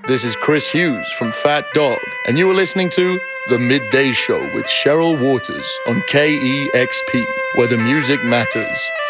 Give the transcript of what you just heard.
This is Chris Hughes from Fat Dog, and you are listening to The Midday Show with Cheryl Waters on KEXP, where the music matters.